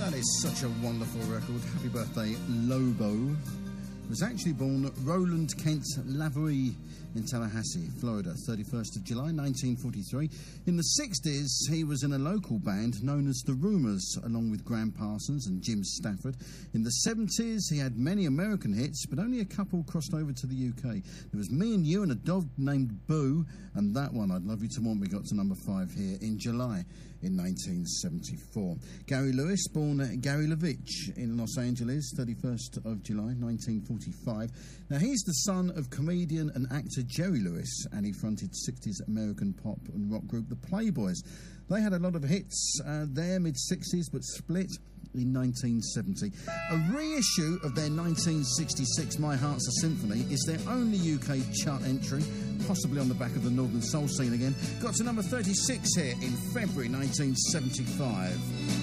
That is such a wonderful record. Happy birthday, Lobo. Was actually born Roland Kent Lavery in Tallahassee, Florida, 31st of July 1943. In the 60s, he was in a local band known as The Rumours, along with Graham Parsons and Jim Stafford. In the 70s, he had many American hits, but only a couple crossed over to the UK. There was Me and You and a dog named Boo, and that one, I'd Love You to Want Me, got to number 5 here in July in 1974. Gary Lewis, born Gary Levitch in Los Angeles, 31st of July 1945. Now, he's the son of comedian and actor Jerry Lewis, and he fronted 60s American pop and rock group The Playboys. They had a lot of hits there, mid-60s, but split in 1970. A reissue of their 1966 My Heart's a Symphony is their only UK chart entry, possibly on the back of the Northern Soul scene again. Got to number 36 here in February 1975.